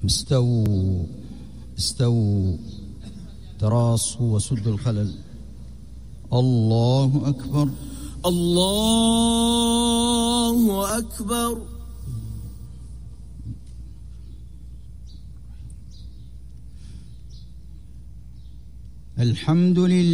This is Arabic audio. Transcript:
استووا تراصوا وسدوا الخلل. الله أكبر. الله أكبر. الحمد لله.